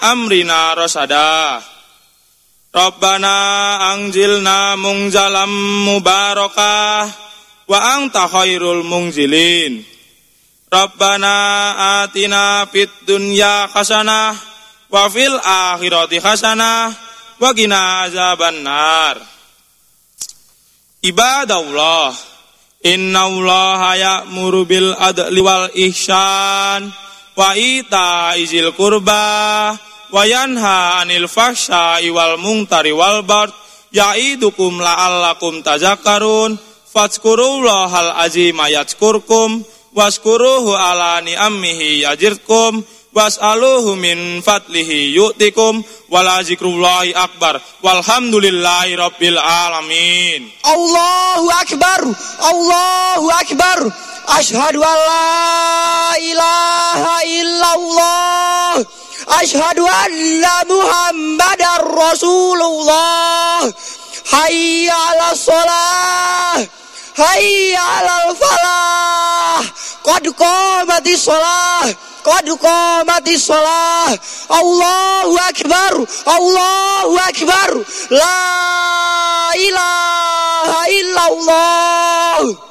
amrina rasada. Rabbana anzilna munzalam mubarakah wa anta khairul munzilin. Rabbana atina fid dunya hasanah wa fil akhirati hasanah wa qina azabannar. Ibadallah, innallaha ya'muru bil adli wal ihsan wa ita'izil qurba wa yanha 'anil fahsya'i wal munkari wal baghi ya'idukum la'allakum tazakkarun. Fadhkurullahal azima yadhkurkum waskuruhu ala ni'amihi yazidkum was'aluhu min fadlihi yu'tikum wala zikrullahi akbar walhamdulillahi rabbil alamin. Allahu akbar, Allahu akbar. Asyhadu an la ilaha illallah, asyhadu anna muhammadar rasulullah. Hayya 'alas shalah, hayya 'alal falah, qad qamatis shalah, qad qamatis shalah. Allahu akbar, Allahu akbar. La ilaha illallah.